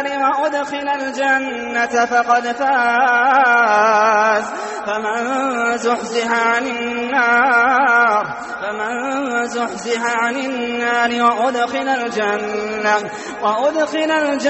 وأدخل الجنة فقد فاز. فمن زحزح عن النار وأدخل الجنة